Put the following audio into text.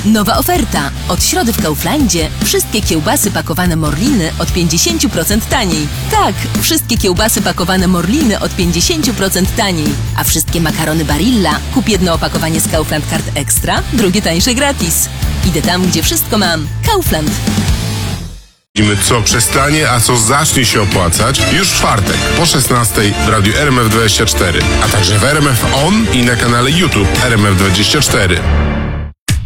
Nowa oferta. Od środy w Kauflandzie wszystkie kiełbasy pakowane Morliny od 50% taniej. Tak, wszystkie kiełbasy pakowane Morliny od 50% taniej. A wszystkie makarony Barilla kup jedno opakowanie z Kaufland Card Extra, drugie tańsze gratis. Idę tam, gdzie wszystko mam. Kaufland. Widzimy, co przestanie, a co zacznie się opłacać już w czwartek po 16 w radiu RMF24, a także w RMF On i na kanale YouTube RMF24.